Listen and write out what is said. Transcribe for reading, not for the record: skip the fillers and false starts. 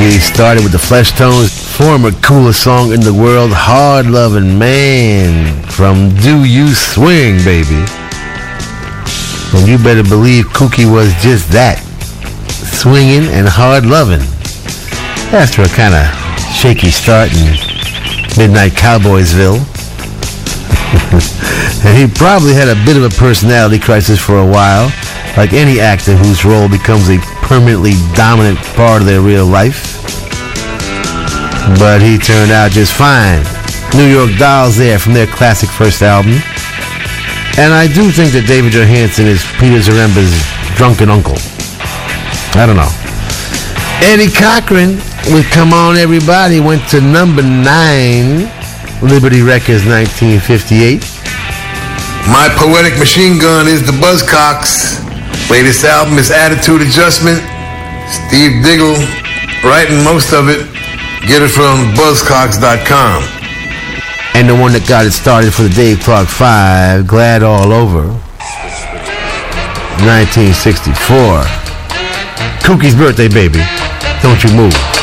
We started with the Fleshtones, former coolest song in the world, Hard Lovin' Man, from Do You Swing, baby. And you better believe Kooky was just that, swinging and hard lovin'. After a kind of shaky start in Midnight Cowboysville. And he probably had a bit of a personality crisis for a while, like any actor whose role becomes a permanently dominant part of their real life. But he turned out just fine. New York Dolls there from their classic first album. And I do think that David Johansen is Peter Zaremba's drunken uncle. I don't know. Eddie Cochran with Come On Everybody went to number 9. Liberty Records, 1958. My Poetic Machine Gun is the Buzzcocks. Latest album is Attitude Adjustment. Steve Diggle writing most of it. Get it from buzzcocks.com. And the one that got it started for the Dave Clark 5, Glad All Over, 1964. Kooky's birthday, baby. Don't you move.